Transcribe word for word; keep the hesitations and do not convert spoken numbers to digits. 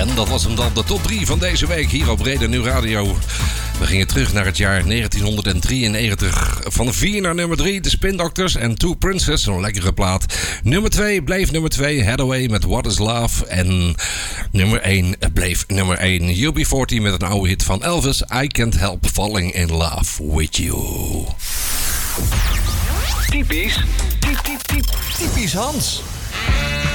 En dat was hem dan, de top drie van deze week hier op Reden Nu Radio. We gingen terug naar het jaar negentienhonderddrieënnegentig. Van vier naar nummer drie, de Spin Doctors en Two Princes, zo'n lekkere plaat. Nummer twee bleef nummer twee, Hathaway met What Is Love. En nummer één bleef nummer één, U B forty met een oude hit van Elvis, I Can't Help Falling in Love With You. Typisch, typ, typ, typ, typisch Hans.